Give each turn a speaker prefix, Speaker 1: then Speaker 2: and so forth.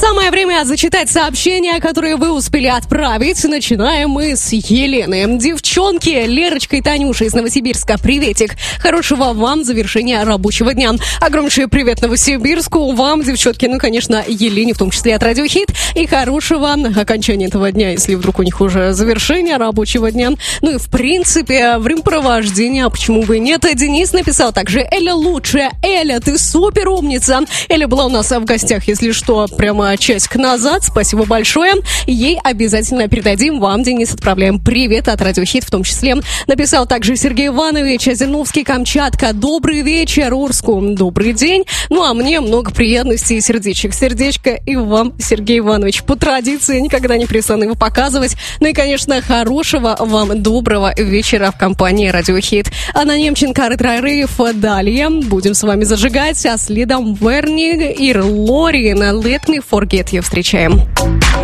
Speaker 1: Самое время зачитать сообщения, которые вы успели отправить. Начинаем мы с Елены. Девчонки, Лерочка и Танюша из Новосибирска, приветик. Хорошего вам завершения рабочего дня. Огромнейший привет Новосибирску. Вам, девчонки, ну, конечно, Елене, в том числе от Радио Хит. И хорошего окончания этого дня, если вдруг у них уже завершение рабочего дня. Ну и, в принципе, времяпровождение, а почему бы и нет. Денис написал также: Эля лучшая. Эля, ты супер умница. Эля была у нас в гостях, если что, прямо часик назад. Спасибо большое. Ей обязательно передадим. Вам, Денис, отправляем привет от Радио Хит, в том числе. Написал также Сергей Иванович, Озерновский, Камчатка. Добрый вечер, Орску. Добрый день. Ну, а мне много приятностей и сердечек. Сердечко и вам, Сергей Иванович. По традиции никогда не перестану его показывать. Ну и, конечно, хорошего вам доброго вечера в компании Радио Хит. Анна Немченко, Ретро-рейв. Далее будем с вами зажигать, а следом Верни и Лорин. Let Me Forget You встречаем.